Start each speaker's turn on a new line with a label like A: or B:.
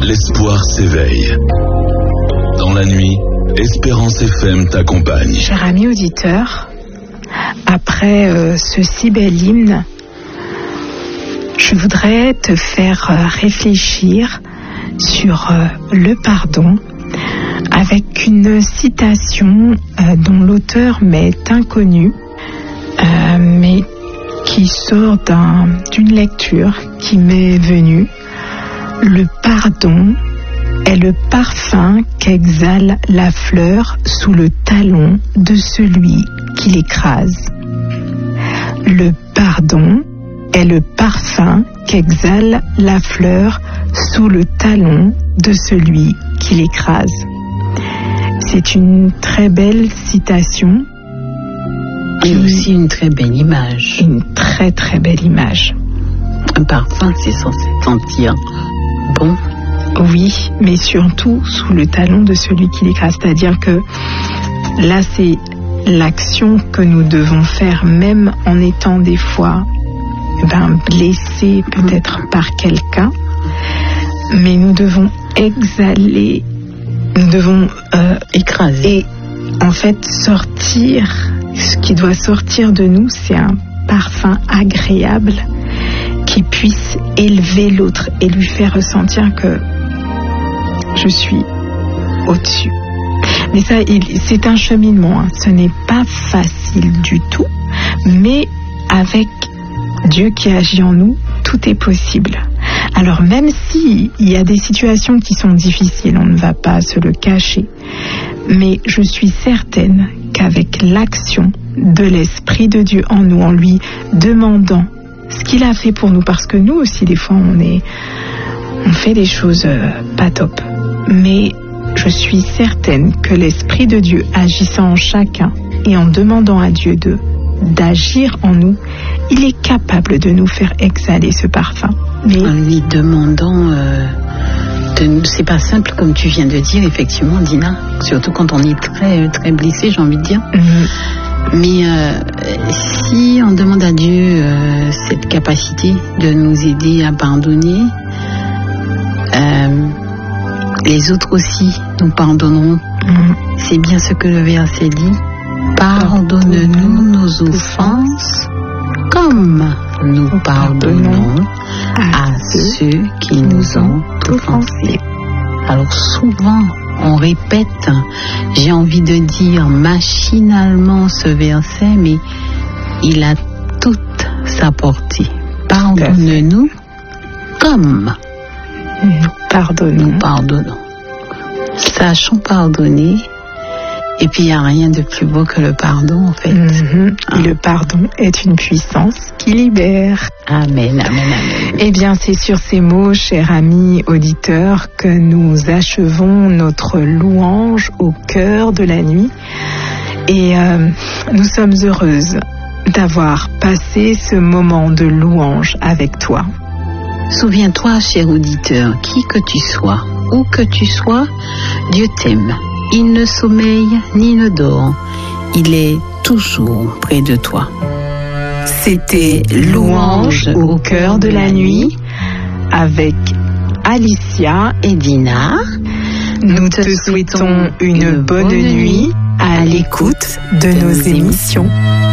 A: l'espoir s'éveille. Dans la nuit, Espérance FM t'accompagne.
B: Cher ami auditeur, après ce si bel hymne, je voudrais te faire réfléchir sur le pardon avec une citation dont l'auteur m'est inconnu, mais qui sort d'une lecture qui m'est venue. Le pardon est le parfum qu'exhale la fleur sous le talon de celui qui l'écrase. Le pardon est le parfum qu'exhale la fleur sous le talon de celui qui l'écrase. C'est une très belle citation.
C: Et aussi une très belle image.
B: Une très très belle image.
C: Un parfum, c'est censé sentir bon.
B: Oui, mais surtout sous le talon de celui qui l'écrase. C'est-à-dire que là, c'est l'action que nous devons faire, même en étant des fois blessés peut-être par quelqu'un. Mais nous devons exhaler, nous devons
C: écraser.
B: Et en fait, sortir, ce qui doit sortir de nous, c'est un parfum agréable qui puisse élever l'autre et lui faire ressentir que je suis au-dessus. Mais ça, c'est un cheminement, hein. Ce n'est pas facile du tout, mais avec Dieu qui agit en nous, tout est possible. Alors même s'il y a des situations qui sont difficiles, on ne va pas se le cacher, mais je suis certaine qu'avec l'action de l'Esprit de Dieu en nous, en lui demandant ce qu'il a fait pour nous, parce que nous aussi des fois on fait des choses pas top, mais je suis certaine que l'Esprit de Dieu agissant en chacun et en demandant à Dieu d'agir en nous, il est capable de nous faire exhaler ce parfum. Mais
C: en lui demandant de nous, c'est pas simple comme tu viens de dire, effectivement, Dina, surtout quand on est très très blessé, j'ai envie de dire. Mais si on demande à Dieu cette capacité de nous aider à pardonner, les autres aussi nous pardonneront. C'est bien ce que le verset dit. Pardonne-nous nos offenses comme nous pardonnons à ceux qui nous ont offensés. Alors souvent on répète, j'ai envie de dire machinalement ce verset, mais il a toute sa portée. Pardonne-nous comme nous pardonnons. Sachons pardonner. Et puis il n'y a rien de plus beau que le pardon, en fait.
B: Et le pardon est une puissance qui libère.
C: Amen, amen, amen.
B: Eh bien, c'est sur ces mots, chers amis auditeurs, que nous achevons notre louange au cœur de la nuit. Et nous sommes heureuses d'avoir passé ce moment de louange avec toi.
C: Souviens-toi, cher auditeur, qui que tu sois, où que tu sois, Dieu t'aime. Il ne sommeille ni ne dort. Il est toujours près de toi.
B: C'était Louange au cœur de la nuit avec Alicia
C: et Dina.
B: Nous te souhaitons une bonne nuit à l'écoute de nos émissions.